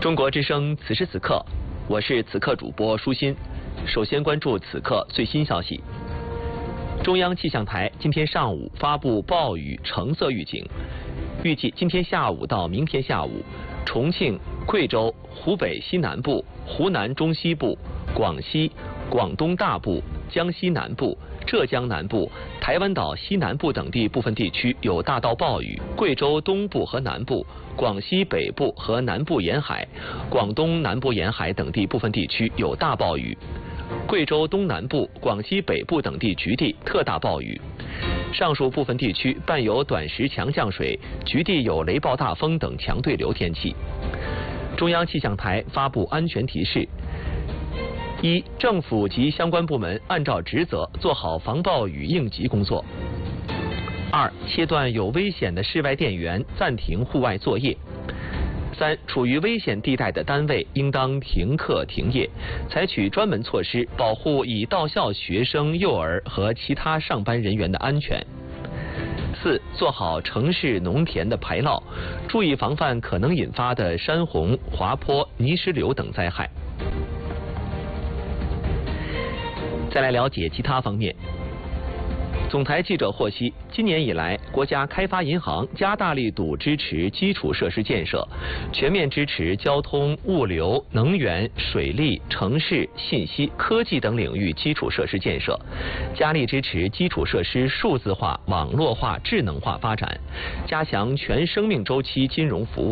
中国之声此时此刻，我是此刻主播舒心。首先关注此刻最新消息。中央气象台今天上午发布暴雨橙色预警，预计今天下午到明天下午，重庆、贵州、湖北西南部、湖南中西部、广西、广东大部、江西南部、浙江南部、台湾岛西南部等地部分地区有大到暴雨，贵州东部和南部、广西北部和南部沿海、广东南部沿海等地部分地区有大暴雨，贵州东南部、广西北部等地局地特大暴雨。上述部分地区伴有短时强降水，局地有雷暴大风等强对流天气。中央气象台发布安全提示：一、政府及相关部门按照职责做好防暴雨应急工作。二、切断有危险的室外电源，暂停户外作业。三、处于危险地带的单位应当停课停业，采取专门措施保护已到校学生、幼儿和其他上班人员的安全。四、做好城市农田的排涝，注意防范可能引发的山洪、滑坡、泥石流等灾害。再来了解其他方面。总台记者获悉，今年以来，国家开发银行加大力度支持基础设施建设，全面支持交通、物流、能源、水利、城市、信息、科技等领域基础设施建设，加力支持基础设施数字化、网络化、智能化发展，加强全生命周期金融服务。